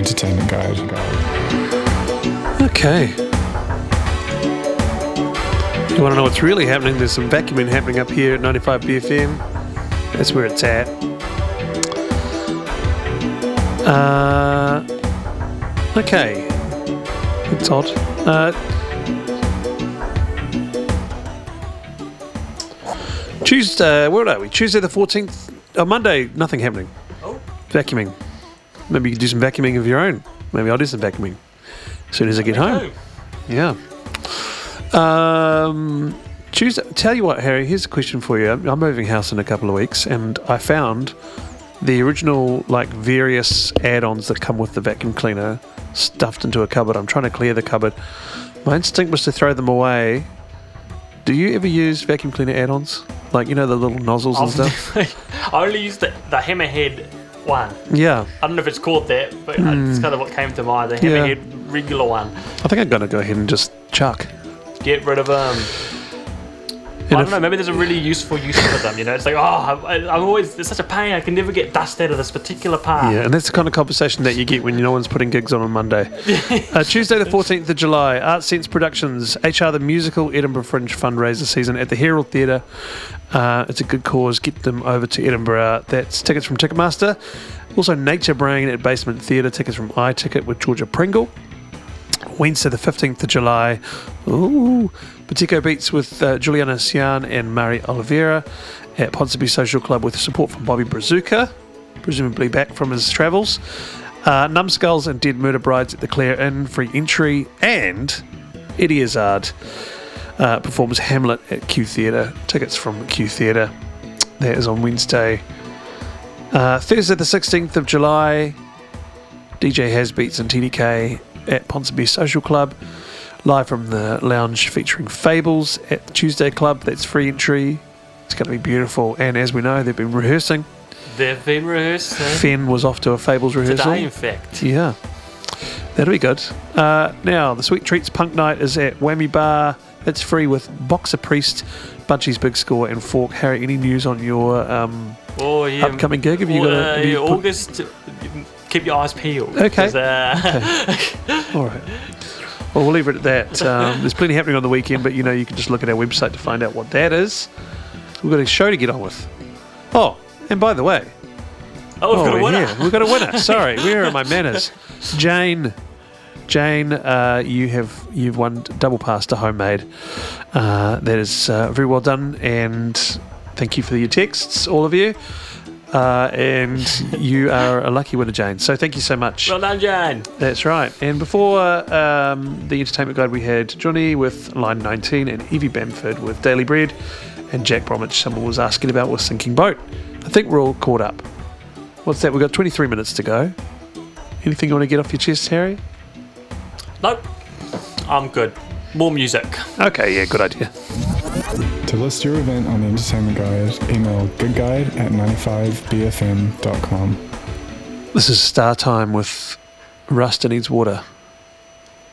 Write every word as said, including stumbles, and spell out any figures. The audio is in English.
Entertainment Guide. Okay. You want to know what's really happening? There's some vacuuming happening up here at ninety-five B F M. That's where it's at. Uh, okay. It's odd. Uh, Tuesday, where are we? Tuesday the fourteenth. Oh, Monday, nothing happening. Oh. Vacuuming. Maybe you can do some vacuuming of your own. Maybe I'll do some vacuuming as soon as I get home. Yeah. Um, Tuesday. Tell you what, Harry, here's a question for you. I'm moving house in a couple of weeks, and I found the original, like, various add-ons that come with the vacuum cleaner stuffed into a cupboard. I'm trying to clear the cupboard. My instinct was to throw them away. Do you ever use vacuum cleaner add-ons? Like, you know, the little nozzles and stuff? I only used the, the Hammerhead one. Yeah. I don't know if it's called that, but Mm. it's kind of what came to mind. The Yeah. Hammerhead regular one. I think I'm going to go ahead and just chuck. Get rid of them. And I if- don't know, maybe there's a really useful use for them, you know? It's like, oh, I, I'm always, it's such a pain, I can never get dust out of this particular part. Yeah, and that's the kind of conversation that you get when no one's putting gigs on on Monday. uh, Tuesday the fourteenth of July, Art Sense Productions, H R the Musical Edinburgh Fringe fundraiser season at the Herald Theatre. Uh, it's a good cause. Get them over to Edinburgh. That's tickets from Ticketmaster. Also Nature Brain at Basement Theatre, tickets from iTicket with Georgia Pringle. Wednesday the fifteenth of July, ooh, Patiko Beats with uh, Juliana Sian and Mari Oliveira at Ponsonby Social Club with support from Bobby Brazuca, presumably back from his travels. Uh, Numbskulls and Dead Murder Brides at the Clare Inn, free entry, and Eddie Izzard uh, performs Hamlet at Q Theatre, tickets from Q Theatre. That is on Wednesday. Uh, Thursday the sixteenth of July, D J Hasbeats and T D K at Ponsonby Social Club, live from the lounge featuring Fables at the Tuesday Club. That's free entry. It's going to be beautiful, and as we know, they've been rehearsing. They've been rehearsing. Finn was off to a Fables rehearsal. Today, in fact. Yeah. That'll be good. Uh, now, the Sweet Treats Punk Night is at Whammy Bar. It's free with Boxer Priest, Bunchy's Big Score, and Fork. Harry, any news on your um, Oh, yeah. upcoming gig? Have you Well, got a, uh, have you yeah, put- August, keep your eyes peeled. Okay. 'cause, Uh, Okay. All right. Well, we'll leave it at that. Um, there's plenty happening on the weekend, but you know you can just look at our website to find out what that is. We've got a show to get on with. Oh, and by the way, oh, we've oh, got a we're winner. here. We've got a winner. Sorry, where are my manners? Jane, Jane, uh, you have you've won double pass to Homemade. Uh, that is uh, very well done, and thank you for your texts, all of you. Uh, and you are a lucky winner, Jane. So thank you so much. Well done, Jane. That's right. And before um, the Entertainment Guide, we had Johnny with Line nineteen and Evie Bamford with Daily Bread, and Jack Bromwich, someone was asking about with Sinking Boat. I think we're all caught up. What's that? We've got twenty-three minutes to go. Anything you want to get off your chest, Harry? Nope. I'm good. More music. Okay, yeah, good idea. To list your event on the Entertainment Guide, email goodguide at ninety-five b f m dot com. This is Star Time with Rust Needs Water.